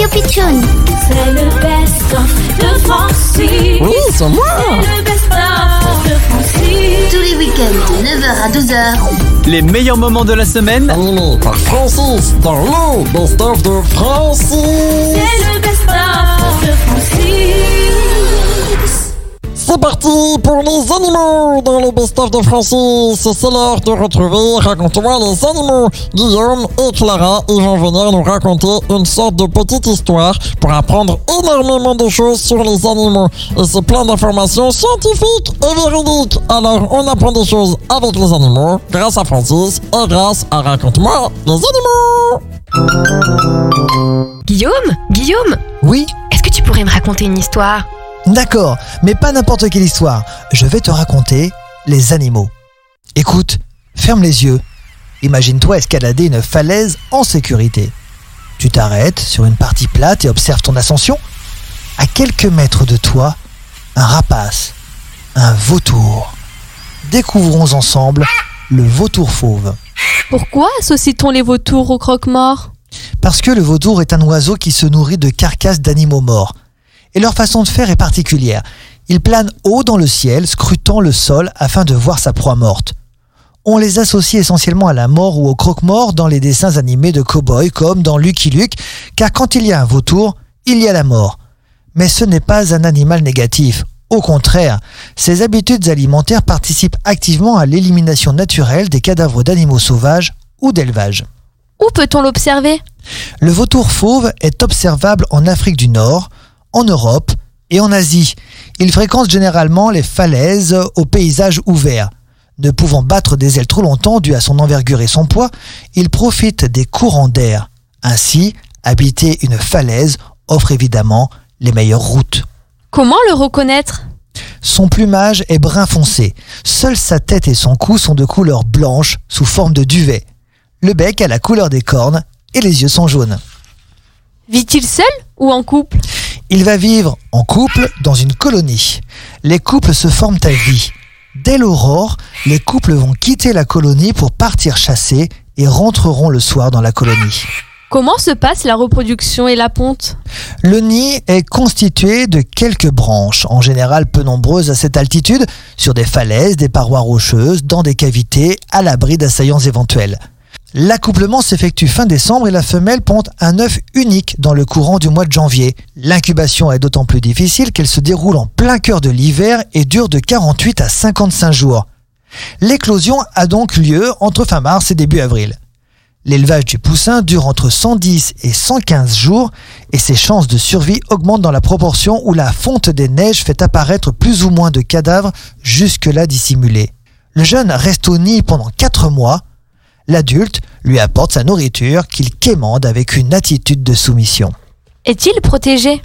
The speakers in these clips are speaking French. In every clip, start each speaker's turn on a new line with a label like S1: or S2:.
S1: Radio Pitchoun.
S2: C'est le best-of de Francis.
S3: Oui, c'est moi.
S2: C'est le best-of de Francis.
S1: Tous les week-ends de 9h à 12h.
S4: Les meilleurs moments de la semaine.
S3: Animé par Francis dans le best-of de Francis.
S2: C'est le best-of de Francis.
S3: C'est parti pour les animaux dans le best-of de Francis. C'est l'heure de retrouver Raconte-moi les animaux. Guillaume et Clara, ils vont venir nous raconter une sorte de petite histoire pour apprendre énormément de choses sur les animaux. Et c'est plein d'informations scientifiques et véridiques. Alors on apprend des choses avec les animaux grâce à Francis et grâce à Raconte-moi les animaux.
S5: Guillaume,
S6: Oui,
S5: est-ce que tu pourrais me raconter une histoire?
S6: d'accord, mais pas n'importe quelle histoire. Je vais te raconter les animaux. Écoute, ferme les yeux. Imagine-toi escalader une falaise en sécurité. Tu t'arrêtes sur une partie plate et observes ton ascension. À quelques mètres de toi, un rapace, un vautour. Découvrons ensemble le vautour fauve.
S7: Pourquoi associe-t-on les vautours au croque-mort?
S6: Parce que le vautour est un oiseau qui se nourrit de carcasses d'animaux morts. Et leur façon de faire est particulière. Ils planent haut dans le ciel, scrutant le sol afin de voir sa proie morte. On les associe essentiellement à la mort ou au croque-mort dans les dessins animés de cow-boys comme dans Lucky Luke, car quand il y a un vautour, il y a la mort. Mais ce n'est pas un animal négatif. Au contraire, ses habitudes alimentaires participent activement à l'élimination naturelle des cadavres d'animaux sauvages ou d'élevage.
S7: Où peut-on l'observer?
S6: Le vautour fauve est observable en Afrique du Nord, en Europe et en Asie. Il fréquente généralement les falaises aux paysages ouverts. Ne pouvant battre des ailes trop longtemps dû à son envergure et son poids, il profite des courants d'air. Ainsi, habiter une falaise offre évidemment les meilleures routes.
S7: Comment le reconnaître?
S6: Son plumage est brun foncé. Seule sa tête et son cou sont de couleur blanche sous forme de duvet. Le bec a la couleur des cornes et les yeux sont jaunes.
S7: Vit-il seul ou en couple?
S6: Il va vivre en couple dans une colonie. Les couples se forment à vie. Dès l'aurore, les couples vont quitter la colonie pour partir chasser et rentreront le soir dans la colonie.
S7: Comment se passe la reproduction et la ponte?
S6: Le nid est constitué de quelques branches, en général peu nombreuses à cette altitude, sur des falaises, des parois rocheuses, dans des cavités, à l'abri d'assaillants éventuels. L'accouplement s'effectue fin décembre et la femelle pond un œuf unique dans le courant du mois de janvier. L'incubation est d'autant plus difficile qu'elle se déroule en plein cœur de l'hiver et dure de 48 à 55 jours. L'éclosion a donc lieu entre fin mars et début avril. L'élevage du poussin dure entre 110 et 115 jours et ses chances de survie augmentent dans la proportion où la fonte des neiges fait apparaître plus ou moins de cadavres jusque-là dissimulés. Le jeune reste au nid pendant 4 mois. L'adulte lui apporte sa nourriture qu'il quémande avec une attitude de soumission.
S7: Est-il protégé?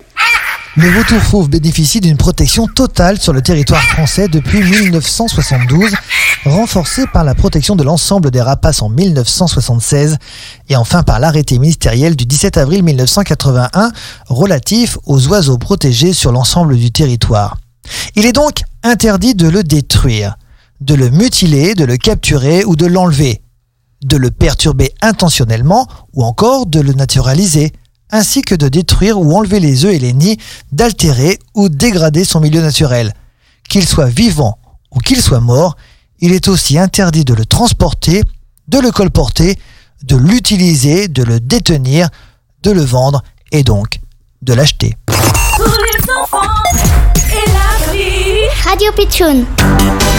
S6: Le vautour fauve bénéficie d'une protection totale sur le territoire français depuis 1972, renforcée par la protection de l'ensemble des rapaces en 1976 et enfin par l'arrêté ministériel du 17 avril 1981 relatif aux oiseaux protégés sur l'ensemble du territoire. Il est donc interdit de le détruire, de le mutiler, de le capturer ou de l'enlever, de le perturber intentionnellement ou encore de le naturaliser, ainsi que de détruire ou enlever les œufs et les nids, d'altérer ou dégrader son milieu naturel. Qu'il soit vivant ou qu'il soit mort, il est aussi interdit de le transporter, de le colporter, de l'utiliser, de le détenir, de le vendre et donc de l'acheter.
S2: Pour les enfants et la vie.
S1: Radio Pitchoun.